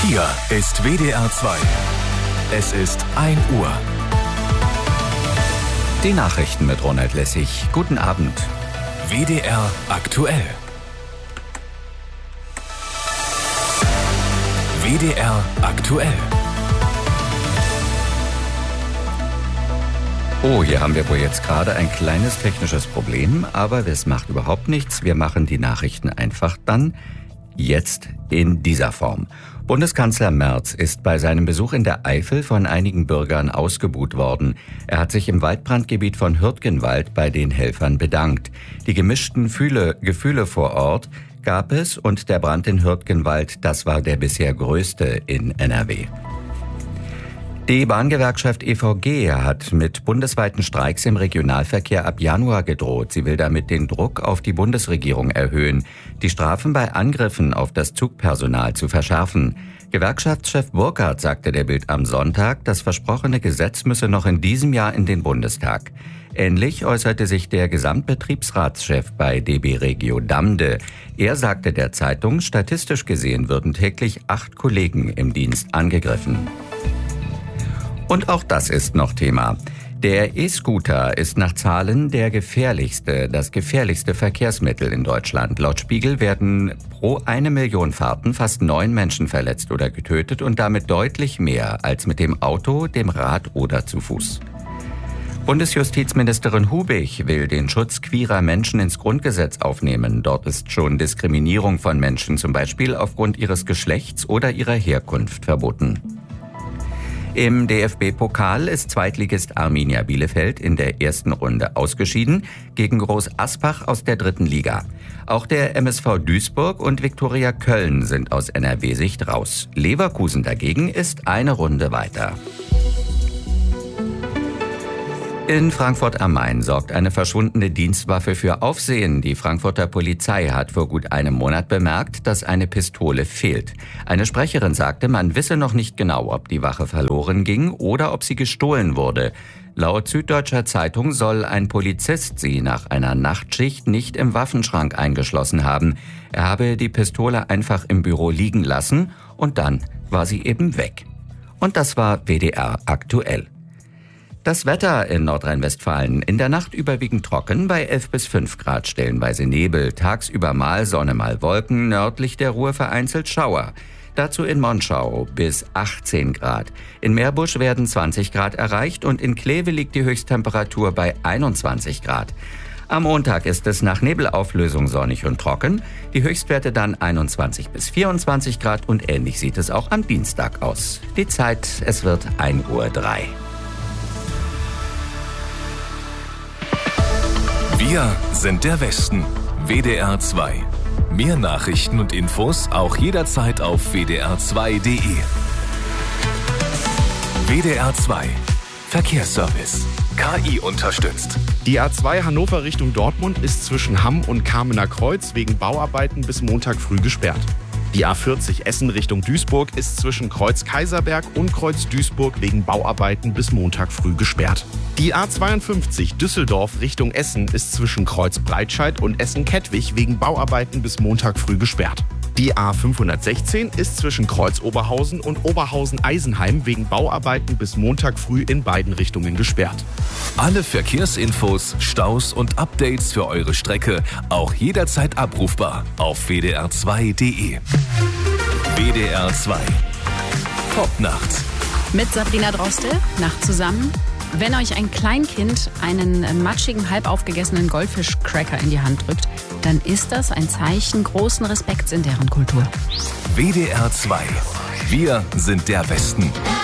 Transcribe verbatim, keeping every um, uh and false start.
Hier ist W D R zwei. Es ist ein Uhr. Die Nachrichten mit Ronald Lessig. Guten Abend. W D R aktuell. W D R aktuell. Oh, hier haben wir wohl jetzt gerade ein kleines technisches Problem, aber es macht überhaupt nichts. Wir machen die Nachrichten einfach dann jetzt in dieser Form. Bundeskanzler Merz ist bei seinem Besuch in der Eifel von einigen Bürgern ausgebuht worden. Er hat sich im Waldbrandgebiet von Hürtgenwald bei den Helfern bedankt. Die gemischten Fühle, Gefühle vor Ort gab es und der Brand in Hürtgenwald, das war der bisher größte in N R W. Die Bahngewerkschaft E V G hat mit bundesweiten Streiks im Regionalverkehr ab Januar gedroht. Sie will damit den Druck auf die Bundesregierung erhöhen, die Strafen bei Angriffen auf das Zugpersonal zu verschärfen. Gewerkschaftschef Burkhardt sagte der Bild am Sonntag, das versprochene Gesetz müsse noch in diesem Jahr in den Bundestag. Ähnlich äußerte sich der Gesamtbetriebsratschef bei D B Regio Damde. Er sagte der Zeitung, statistisch gesehen würden täglich acht Kollegen im Dienst angegriffen. Und auch das ist noch Thema. Der E-Scooter ist nach Zahlen der gefährlichste, das gefährlichste Verkehrsmittel in Deutschland. Laut Spiegel werden pro eine Million Fahrten fast neun Menschen verletzt oder getötet und damit deutlich mehr als mit dem Auto, dem Rad oder zu Fuß. Bundesjustizministerin Hubig will den Schutz queerer Menschen ins Grundgesetz aufnehmen. Dort ist schon Diskriminierung von Menschen, zum Beispiel aufgrund ihres Geschlechts oder ihrer Herkunft, verboten. Im D F B-Pokal ist Zweitligist Arminia Bielefeld in der ersten Runde ausgeschieden gegen Groß Asbach aus der dritten Liga. Auch der M S V Duisburg und Viktoria Köln sind aus N R W-Sicht raus. Leverkusen dagegen ist eine Runde weiter. In Frankfurt am Main sorgt eine verschwundene Dienstwaffe für Aufsehen. Die Frankfurter Polizei hat vor gut einem Monat bemerkt, dass eine Pistole fehlt. Eine Sprecherin sagte, man wisse noch nicht genau, ob die Waffe verloren ging oder ob sie gestohlen wurde. Laut Süddeutscher Zeitung soll ein Polizist sie nach einer Nachtschicht nicht im Waffenschrank eingeschlossen haben. Er habe die Pistole einfach im Büro liegen lassen und dann war sie eben weg. Und das war W D R aktuell. Das Wetter in Nordrhein-Westfalen: in der Nacht überwiegend trocken bei elf bis fünf Grad, stellenweise Nebel, tagsüber mal Sonne, mal Wolken, nördlich der Ruhr vereinzelt Schauer. Dazu in Monschau bis achtzehn Grad. In Meerbusch werden zwanzig Grad erreicht und in Kleve liegt die Höchsttemperatur bei einundzwanzig Grad. Am Montag ist es nach Nebelauflösung sonnig und trocken, die Höchstwerte dann einundzwanzig bis vierundzwanzig Grad und ähnlich sieht es auch am Dienstag aus. Die Zeit, es wird ein Uhr drei. Wir sind der Westen. W D R zwei. Mehr Nachrichten und Infos auch jederzeit auf w d r zwei punkt d e. W D R zwei. Verkehrsservice. K I unterstützt. Die A zwei Hannover Richtung Dortmund ist zwischen Hamm und Kamener Kreuz wegen Bauarbeiten bis Montag früh gesperrt. Die A vierzig Essen Richtung Duisburg ist zwischen Kreuz Kaiserberg und Kreuz Duisburg wegen Bauarbeiten bis Montag früh gesperrt. Die A zweiundfünfzig Düsseldorf Richtung Essen ist zwischen Kreuz Breitscheid und Essen-Kettwig wegen Bauarbeiten bis Montag früh gesperrt. Die A fünfhundertsechzehn ist zwischen Kreuz Oberhausen und Oberhausen-Eisenheim wegen Bauarbeiten bis Montag früh in beiden Richtungen gesperrt. Alle Verkehrsinfos, Staus und Updates für eure Strecke auch jederzeit abrufbar auf w d r zwei punkt d e. W D R zwei. Top Nacht. Mit Sabrina Droste, Nacht zusammen. Wenn euch ein Kleinkind einen matschigen, halb aufgegessenen Goldfischcracker in die Hand drückt, dann ist das ein Zeichen großen Respekts in deren Kultur. W D R zwei. Wir sind der Westen.